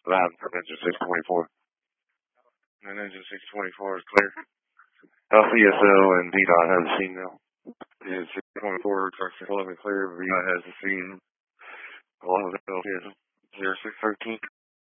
Loud from engine 624. And engine 624 is clear. LCSO and DDOT has a scene now. Engine 624, truck 11 clear, VDOT has a scene along with LCSO 0613.